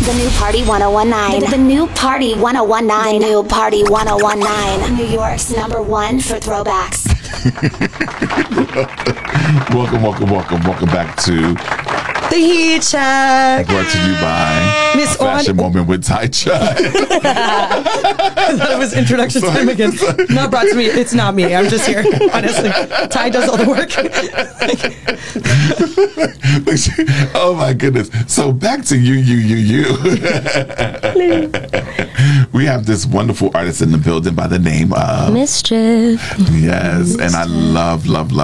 The new Party 1019. The new Party 1019. The new Party 1019. New York's #1 for throwbacks. Welcome back to The Heat Check. Brought to you by Miss Fashion Moment with Ty Chai. I thought it was introduction time again. Not brought to me. It's not me. I'm just here. Honestly, Ty does all the work. Oh my goodness! So back to you. We have this wonderful artist in the building by the name of Mischief. Yes, and I love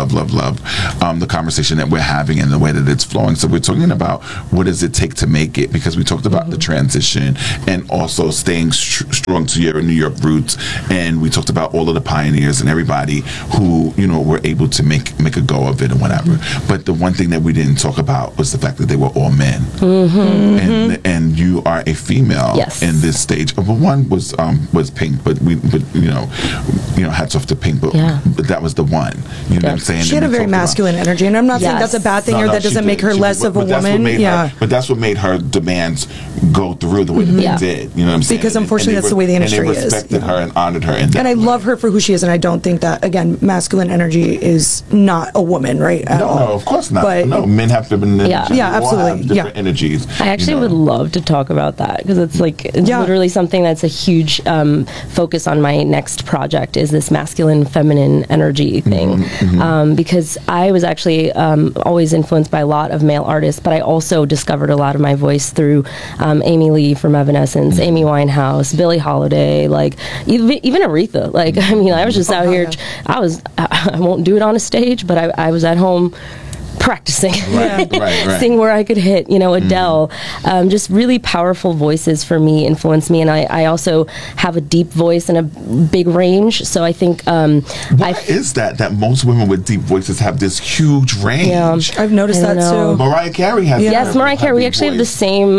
the conversation that we're having and the way that it's flowing. So we're talking about what does it take to make it, because we talked about the transition and also staying strong to your New York roots, and we talked about all of the pioneers and everybody who were able to make a go of it and whatever. But the one thing that we didn't talk about was the fact that they were all men, and you are a female in this stage. But one was Pink, but hats off to Pink, but that was the one. You know what I'm saying? She had a very masculine energy, and I'm not saying that's a bad thing or that doesn't make her less of a woman. But that's what made her demands go through the way that they did. You know what I'm saying? Because unfortunately, that's the way the industry is. And they respected her and honored her. And I love her for who she is, and I don't think that, again, masculine energy is not a woman, right? No, of course not. But men have feminine energy. Yeah, absolutely. Have different energies. I actually would love to talk about that, because it's literally something that's a huge focus on my next project, is this masculine feminine energy thing. Because I was actually always influenced by a lot of male artists, but I also discovered a lot of my voice through Amy Lee from Evanescence, Amy Winehouse, Billie Holiday, even Aretha. I was just out here. I won't do it on a stage, but I was at home practicing, seeing where I could hit, Adele. Just really powerful voices for me influenced me, and I also have a deep voice and a big range, so I think why is that most women with deep voices have this huge range? I've noticed that too. Mariah Carey has Mariah Carey, we actually have the same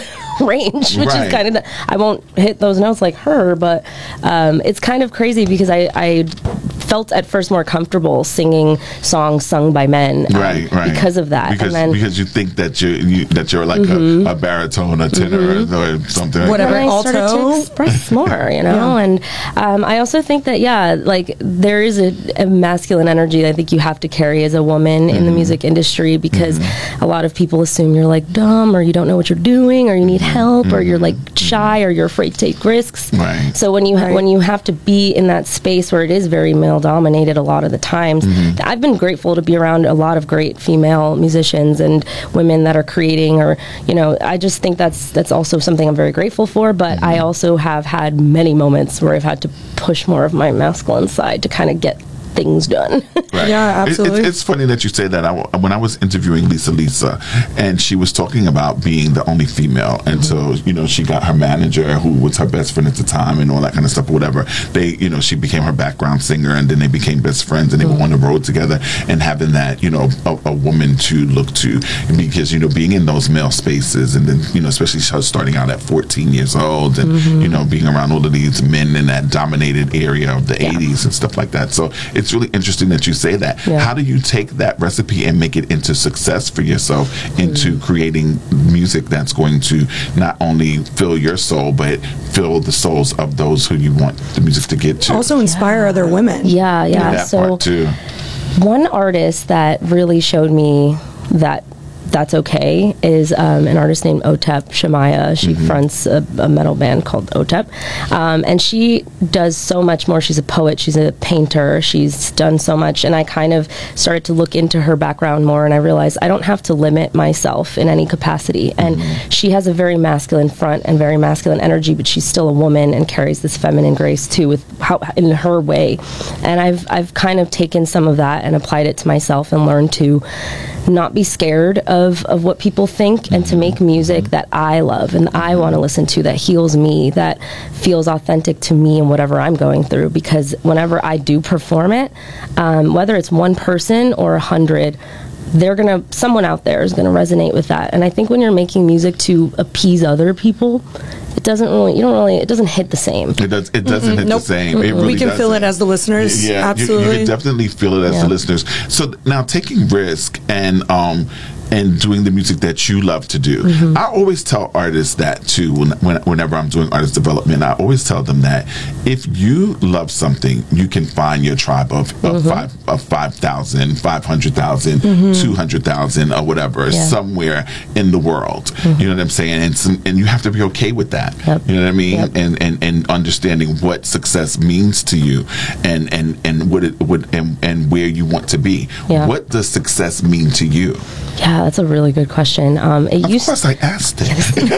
range, which is kind of I won't hit those notes like her, but it's kind of crazy because I felt at first more comfortable singing songs sung by men, because of that. Because you think that you're like a baritone, a tenor, or something. Whatever. And I started to express more, and I also think that there is a masculine energy that I think you have to carry as a woman in the music industry, because a lot of people assume you're dumb, or you don't know what you're doing, or you need help, or you're shy, or you're afraid to take risks. So when you have to be in that space where it is very male dominated a lot of the times, I've been grateful to be around a lot of great female musicians and women that are creating, or I just think that's also something I'm very grateful for. But I also have had many moments where I've had to push more of my masculine side to kind of get things done. Yeah, absolutely. It's funny that you say that. When I was interviewing Lisa, and she was talking about being the only female, and so she got her manager, who was her best friend at the time, and all that kind of stuff, or whatever. They, she became her background singer, and then they became best friends, and they were on the road together, and having that, a woman to look to, because being in those male spaces, and then especially her starting out at 14 years old, and being around all of these men in that dominated area of the 80s and stuff like that. So it's really interesting that you say that. How do you take that recipe and make it into success for yourself, into creating music that's going to not only fill your soul, but fill the souls of those who you want the music to get to? Also inspire other women. That part too. One artist that really showed me that's okay is an artist named Otep Shamaya. She fronts a metal band called Otep, and she does so much more. She's a poet, she's a painter, she's done so much, and I kind of started to look into her background more, and I realized I don't have to limit myself in any capacity. And she has a very masculine front and very masculine energy, but she's still a woman and carries this feminine grace too, in her way. And I've kind of taken some of that and applied it to myself, and learned to not be scared of what people think, and to make music that I love and I want to listen to, that heals me, that feels authentic to me and whatever I'm going through. Because whenever I do perform it, whether it's one person or 100, someone out there is gonna resonate with that. And I think when you're making music to appease other people, it doesn't hit the same. It doesn't hit the same. It really we can feel it as the listeners. Yeah, absolutely. You can definitely feel it as the listeners. So now, taking risk and and doing the music that you love to do. I always tell artists that too. Whenever I'm doing artist development, I always tell them that if you love something, you can find your tribe of 5,000, 500,000, 200,000, or whatever, somewhere in the world. You know what I'm saying? And you have to be okay with that. You know what I mean? And understanding what success means to you, and what it would, and where you want to be. What does success mean to you? Yeah, that's a really good question. Of course, I asked it. That's the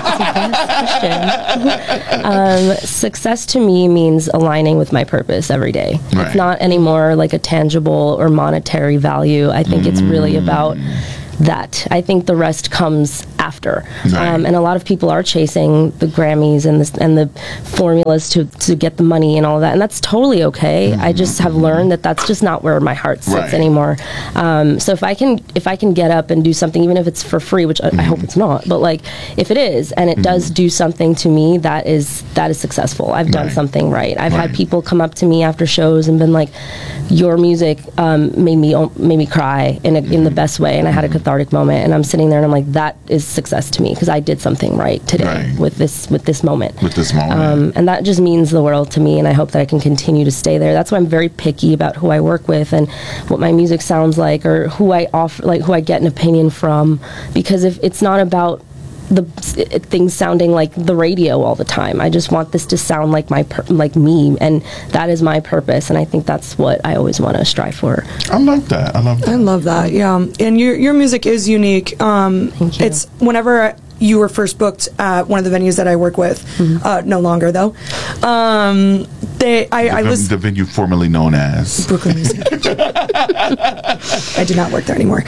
best question. Success to me means aligning with my purpose every day. Right. It's not anymore like a tangible or monetary value. I think it's really about that. I think the rest comes after. And a lot of people are chasing the Grammys and the formulas to get the money and all of that, and that's totally okay. I just have learned that that's just not where my heart sits anymore. So if I can get up and do something, even if it's for free, which I hope it's not, but like if it is and it does do something to me, that is successful. I've done something right. I've had people come up to me after shows and been like, your music made me cry in the best way, and I had a cathartic moment, and I'm sitting there and I'm like, that is success to me because I did something right today with this moment. And that just means the world to me, and I hope that I can continue to stay there. That's why I'm very picky about who I work with and what my music sounds like, or who I offer, like who I get an opinion from, because if it's not about the things sounding like the radio all the time. I just want this to sound like like me, and that is my purpose, and I think that's what I always want to strive for. I love that. I love that. Yeah, and your music is unique. Thank you. It's whenever you were first booked at one of the venues that I work with, no longer though. The venue formerly known as Brooklyn Music. I do not work there anymore.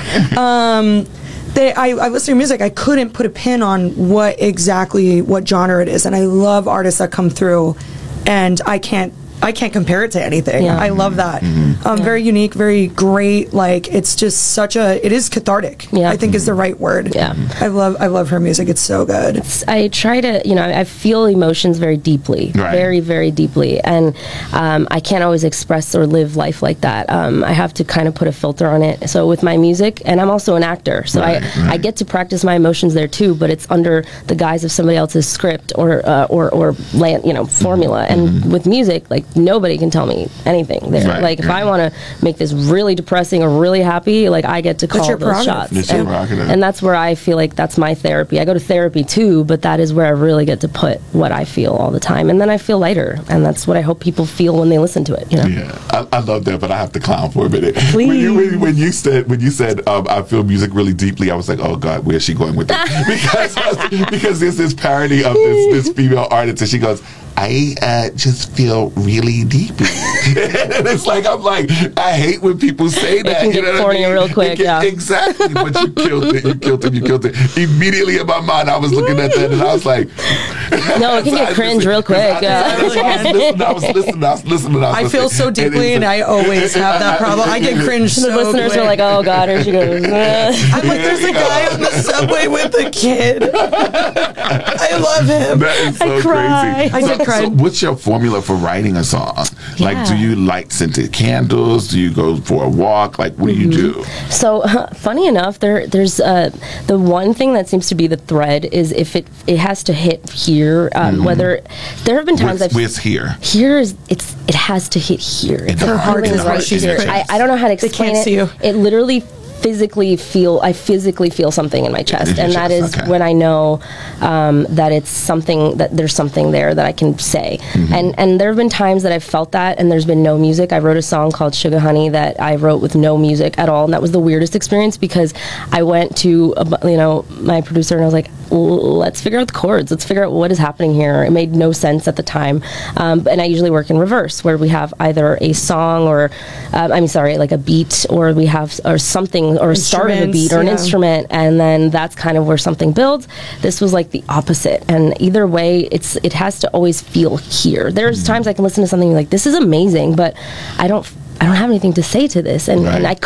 I listen to your music. I couldn't put a pin on what genre it is, and I love artists that come through, and I can't compare it to anything. I love that. Very unique, very great. Like, it's just it is cathartic. I think is the right word. I love her music. It's so good. I try to, I feel emotions very deeply, very, very deeply, and I can't always express or live life like that. I have to kind of put a filter on it. So with my music, and I'm also an actor, so I get to practice my emotions there too, but it's under the guise of somebody else's script or formula. And with music, like, nobody can tell me anything there. If I want to make this really depressing or really happy, like, I get to call those shots. And that's where I feel like that's my therapy. I go to therapy too, but that is where I really get to put what I feel all the time, and then I feel lighter, and that's what I hope people feel when they listen to it. I love that, but I have to clown for a minute. Please. When you said I feel music really deeply, I was like, oh God, where's she going with that? because there's this parody of this female artist, and she goes, I just feel really deeply. And it's like, I'm like, I hate when people say that. It can get corny real quick, Exactly, but you killed it. Immediately in my mind, I was looking at that, and I was like... No, it can get cringe real quick. I was listening. I feel so deeply, and I always have that problem. I get cringe so the listeners quick. are like, oh God, here she goes. I'm like, there's a guy on the subway with a kid. I love him. That is so cry. crazy. I did cry. So what's your formula for writing a song? Like, do you light scented candles? Do you go for a walk? Like, what do you do? So, funny enough, there's the one thing that seems to be the thread is if it has to hit here. Whether there have been times where's here? Here is it has to hit here. Her heart is right here. I don't know how to explain can't it. See you. It literally physically feel something in my chest, and that is when I know that it's something, that there's something there that I can say. And there have been times that I've felt that, and there's been no music. I wrote a song called Sugar Honey that I wrote with no music at all, and that was the weirdest experience because I went to my producer and I was like, let's figure out the chords. Let's figure out what is happening here. It made no sense at the time. And I usually work in reverse, where we have either a song or, like a beat, or we have or something, or a start of a beat or an instrument, and then that's kind of where something builds. This was like the opposite. And either way, it has to always feel here. There's times I can listen to something like, this is amazing, but I don't have anything to say to this, and I could,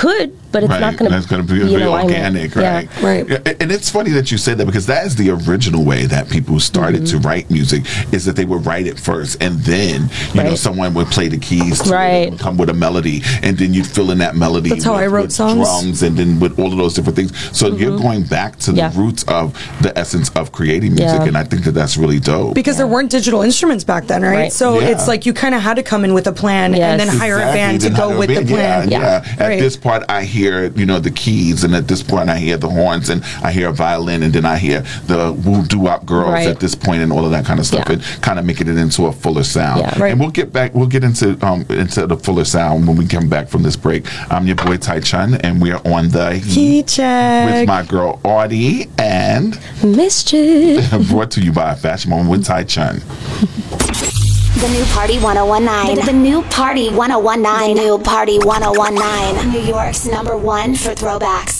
but it's not going to. That's going to be very organic, right? Yeah. Right. And it's funny that you say that, because that is the original way that people started to write music, is that they would write it first, and then you know someone would play the keys to it and come with a melody, and then you'd fill in that melody. That's how I wrote songs. Drums, and then with all of those different things. So you're going back to the roots of the essence of creating music, and I think that that's really dope. Because there weren't digital instruments back then, right? So it's like you kind of had to come in with a plan and then hire a band to go with the plan. At this part, I hear, you know, the keys, and at this point, I hear the horns, and I hear a violin, and then I hear the woo-doo-wop girls at this point, and all of that kind of stuff, and kind of making it into a fuller sound. And we'll get into the fuller sound when we come back from this break. I'm your boy Tai Chun, and we're on the Heat Check with my girl Audie and Mischief. Brought to you by Fashion Moment with Tai Chun. The New Party 1019. The New Party 1019. The New Party 1019. New York's #1 for throwbacks.